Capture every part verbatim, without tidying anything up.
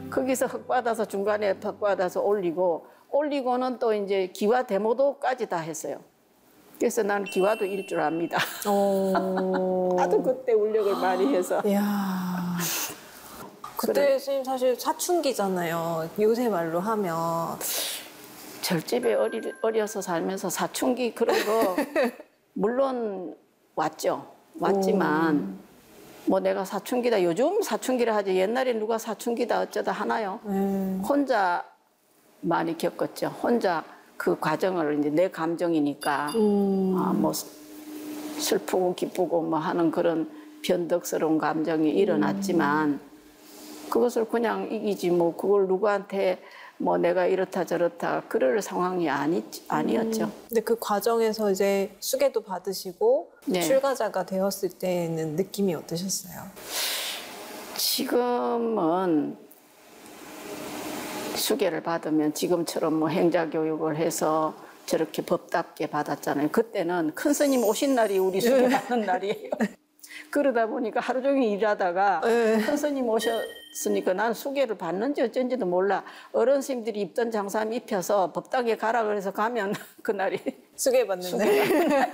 거기서 흙 받아서 중간에 흙 받아서 올리고 올리고는 또 이제 기와 대모도까지 다 했어요. 그래서 나는 기와도 일 줄 압니다. 나도 그때 울력을 많이 해서. 이야. 그때 스님 사실 사춘기잖아요. 요새 말로 하면. 절집에 어리, 어려서 살면서 사춘기 그런 거 물론 왔죠. 왔지만 오. 뭐 내가 사춘기다. 요즘 사춘기라 하지 옛날에 누가 사춘기다 어쩌다 하나요? 음. 혼자 많이 겪었죠. 혼자 그 과정을 이제 내 감정이니까 음. 아, 뭐 슬프고 기쁘고 뭐 하는 그런 변덕스러운 감정이 일어났지만 음. 그것을 그냥 이기지 뭐 그걸 누구한테 뭐 내가 이렇다 저렇다 그럴 상황이 아니, 아니었죠. 음. 근데 그 과정에서 이제 수계도 받으시고 네. 출가자가 되었을 때는 느낌이 어떠셨어요? 지금은 수계를 받으면 지금처럼 뭐 행자 교육을 해서 저렇게 법답게 받았잖아요. 그때는 큰 스님 오신 날이 우리 수계 받는 날이에요. 그러다 보니까 하루 종일 일하다가 큰 스님 오셨으니까 난 수계를 받는지 어쩐지도 몰라. 어른 스님들이 입던 장삼 입혀서 법당에 가라 그래서 가면 그날이 수계 받는 날.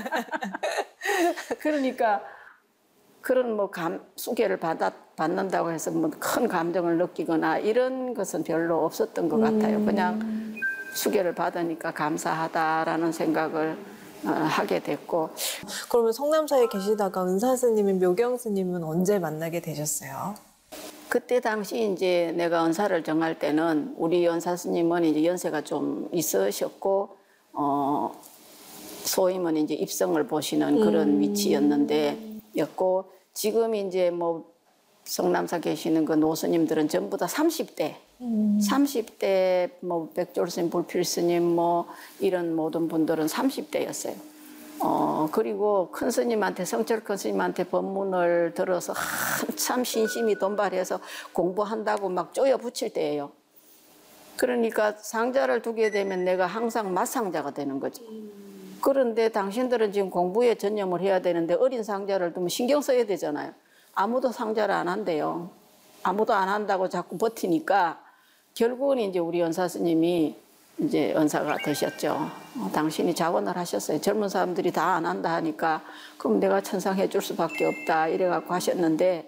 그러니까 그런 뭐 감, 수계를 받아, 받는다고 해서 뭐 큰 감정을 느끼거나 이런 것은 별로 없었던 것 같아요. 그냥 수계를 받으니까 감사하다라는 생각을 어, 하게 됐고. 그러면 성남사에 계시다가 은사 스님인 묘경 스님은 언제 만나게 되셨어요? 그때 당시 이제 내가 은사를 정할 때는 우리 은사 스님은 이제 연세가 좀 있으셨고, 어, 소임은 이제 입성을 보시는 그런 음. 위치였는데, 였고, 지금 이제 뭐 성남사 계시는 그 노스님들은 전부 다 삼십 대. 음. 삼십 대 뭐 백졸 스님, 불필 스님 뭐 이런 모든 분들은 삼십 대였어요. 어 그리고 큰 스님한테 성철 큰 스님한테 법문을 들어서 한참 신심이 돈발해서 공부한다고 막 쪼여 붙일 때예요. 그러니까 상자를 두게 되면 내가 항상 맞상자가 되는 거죠. 음. 그런데 당신들은 지금 공부에 전념을 해야 되는데 어린 상자를 두면 신경 써야 되잖아요. 아무도 상자를 안 한대요. 아무도 안 한다고 자꾸 버티니까 결국은 이제 우리 은사 스님이 이제 은사가 되셨죠. 어, 당신이 자원을 하셨어요. 젊은 사람들이 다 안 한다 하니까 그럼 내가 천상해 줄 수밖에 없다 이래갖고 하셨는데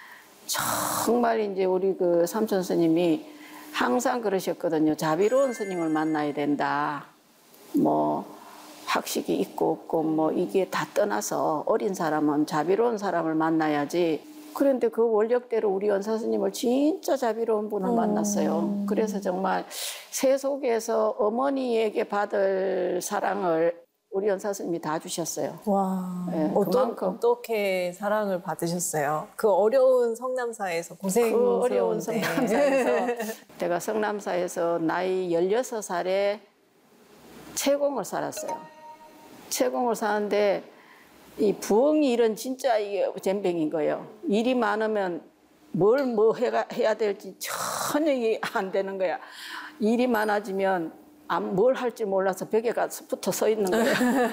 정말 이제 우리 그 삼촌 스님이 항상 그러셨거든요. 자비로운 스님을 만나야 된다. 뭐 학식이 있고 없고 뭐 이게 다 떠나서 어린 사람은 자비로운 사람을 만나야지. 그런데 그 원력대로 우리 은사 스님을 진짜 자비로운 분을 음. 만났어요. 그래서 정말 세속에서 어머니에게 받을 사랑을 우리 은사 스님이 다 주셨어요. 와, 네, 어떤, 어떻게 사랑을 받으셨어요? 그 어려운 성남사에서 고생스러운데. 그 어려운 성남사에서 제가 성남사에서 나이 열여섯 살에 채공을 살았어요. 채공을 사는데 이 부엉이 일은 진짜 이게 젬병인 거예요. 일이 많으면 뭘 뭐 해야 될지 전혀 이게 안 되는 거야. 일이 많아지면 뭘 할지 몰라서 벽에 가서 붙어 서 있는 거예요.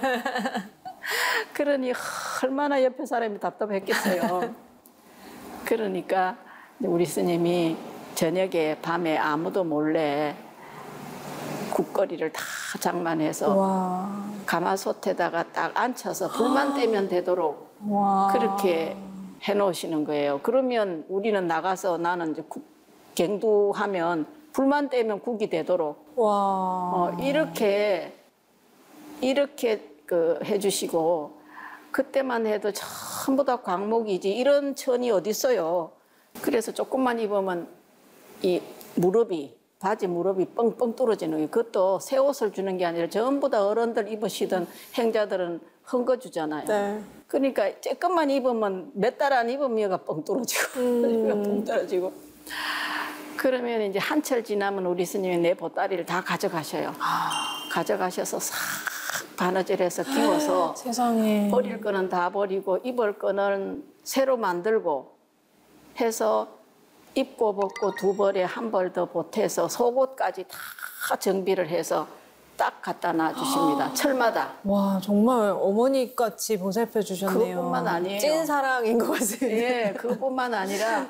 그러니 얼마나 옆에 사람이 답답했겠어요. 그러니까 우리 스님이 저녁에 밤에 아무도 몰래 국거리를 다 장만해서 와. 가마솥에다가 딱 앉혀서 불만 떼면 되도록 와. 그렇게 해놓으시는 거예요. 그러면 우리는 나가서 나는 이제 국, 갱두하면 불만 떼면 국이 되도록 와. 어, 이렇게 이렇게 그 해주시고 그때만 해도 전부 다 광목이지 이런 천이 어디 있어요. 그래서 조금만 입으면 이 무릎이 바지 무릎이 뻥뻥 뚫어지는 게 그것도 새 옷을 주는 게 아니라 전부 다 어른들 입으시던 행자들은 헌거 주잖아요. 네. 그러니까 조금만 입으면 몇 달 안 입으면 얘가 뻥 뚫어지고 음. 얘가 뻥 떨어지고 그러면 이제 한철 지나면 우리 스님이 내 보따리를 다 가져가셔요. 아. 가져가셔서 싹 바느질해서 끼워서 아, 세상에. 버릴 거는 다 버리고 입을 거는 새로 만들고 해서 입고 벗고 두 벌에 한 벌 더 보태서 속옷까지 다 정비를 해서 딱 갖다 놔주십니다. 아, 철마다. 와 정말 어머니같이 보살펴 주셨네요. 그것뿐만 아니에요. 찐 사랑인 것 같습니다. 예, 그것뿐만 아니라